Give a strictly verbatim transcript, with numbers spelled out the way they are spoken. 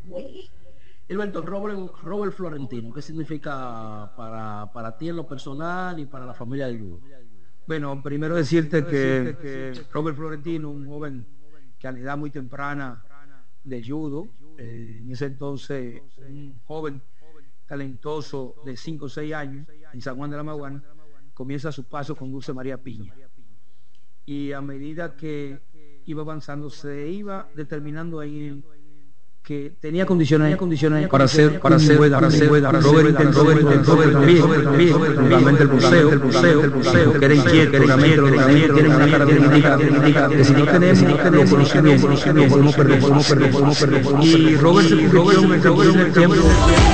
Hilberto, Robert, Robert Florentino, ¿qué significa para, para ti en lo personal y para la familia del judo? Bueno, primero decirte que, que Robert Florentino, un joven que a la edad muy temprana de judo, eh, en ese entonces un joven talentoso de cinco o seis años en San Juan de la Maguana, comienza su paso con Dulce María Piña. Y a medida que iba avanzando, se iba determinando ahí que tenía condiciones, condiciones para ser para ser para ser Robert intentó Robert también también realmente el buceo el buceo el buceo que era inquieto realmente lo también tiene una característica que si no tenemos no tenemos conocimiento podemos perder podemos perder podemos perder y Robert se convirtió en el tiempo